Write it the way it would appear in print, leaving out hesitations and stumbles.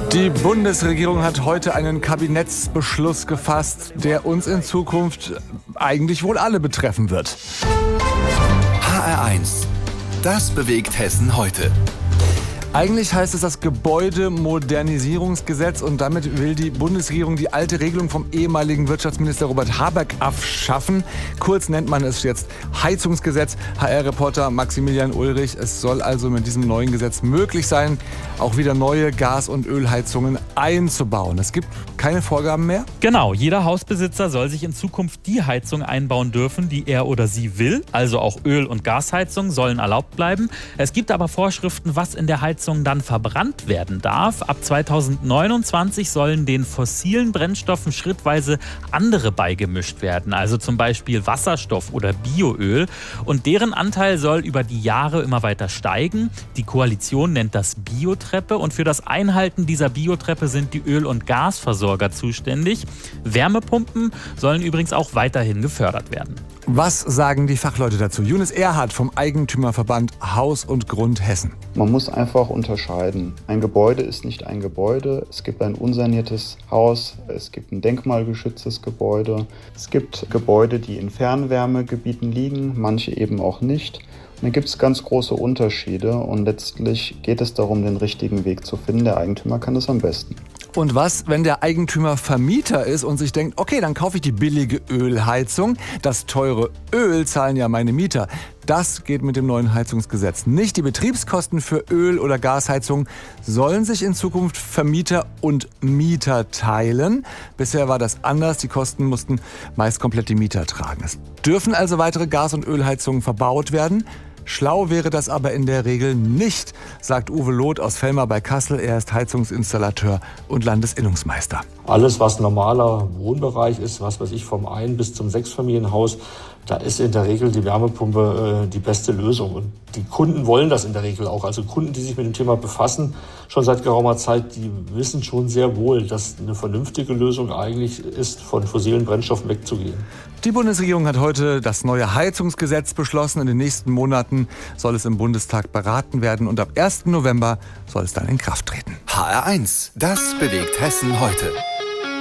Die Bundesregierung hat heute einen Kabinettsbeschluss gefasst, der uns in Zukunft eigentlich wohl alle betreffen wird. HR1, das bewegt Hessen heute. Eigentlich heißt es das Gebäudemodernisierungsgesetz und damit will die Bundesregierung die alte Regelung vom ehemaligen Wirtschaftsminister Robert Habeck abschaffen. Kurz nennt man es jetzt Heizungsgesetz. HR-Reporter Maximilian Ulrich. Es soll also mit diesem neuen Gesetz möglich sein, auch wieder neue Gas- und Ölheizungen einzubauen. Es gibt keine Vorgaben mehr? Genau, jeder Hausbesitzer soll sich in Zukunft die Heizung einbauen dürfen, die er oder sie will. Also auch Öl- und Gasheizungen sollen erlaubt bleiben. Es gibt aber Vorschriften, was in der Heizung dann verbrannt werden darf. Ab 2029 sollen den fossilen Brennstoffen schrittweise andere beigemischt werden, also zum Beispiel Wasserstoff oder Bioöl. Und deren Anteil soll über die Jahre immer weiter steigen. Die Koalition nennt das Biotreppe und für das Einhalten dieser Biotreppe sind die Öl- und Gasversorger zuständig. Wärmepumpen sollen übrigens auch weiterhin gefördert werden. Was sagen die Fachleute dazu? Younes Erhardt vom Eigentümerverband Haus und Grund Hessen. Man muss einfach unterscheiden. Ein Gebäude ist nicht ein Gebäude. Es gibt ein unsaniertes Haus, es gibt ein denkmalgeschütztes Gebäude. Es gibt Gebäude, die in Fernwärmegebieten liegen, manche eben auch nicht. Und da gibt es ganz große Unterschiede und letztlich geht es darum, den richtigen Weg zu finden. Der Eigentümer kann das am besten. Und was, wenn der Eigentümer Vermieter ist und sich denkt, okay, dann kaufe ich die billige Ölheizung. Das teure Öl zahlen ja meine Mieter. Das geht mit dem neuen Heizungsgesetz nicht. Die Betriebskosten für Öl- oder Gasheizung sollen sich in Zukunft Vermieter und Mieter teilen. Bisher war das anders. Die Kosten mussten meist komplett die Mieter tragen. Es dürfen also weitere Gas- und Ölheizungen verbaut werden. Schlau wäre das aber in der Regel nicht, sagt Uwe Loth aus Velmar bei Kassel. Er ist Heizungsinstallateur und Landesinnungsmeister. Alles, was normaler Wohnbereich ist, was weiß ich, vom Ein- bis zum Sechsfamilienhaus, da ist in der Regel die Wärmepumpe die beste Lösung. Und die Kunden wollen das in der Regel auch. Also Kunden, die sich mit dem Thema befassen, schon seit geraumer Zeit, die wissen schon sehr wohl, dass eine vernünftige Lösung eigentlich ist, von fossilen Brennstoffen wegzugehen. Die Bundesregierung hat heute das neue Heizungsgesetz beschlossen. In den nächsten Monaten soll es im Bundestag beraten werden und ab 1. November soll es dann in Kraft treten. HR1, das bewegt Hessen heute.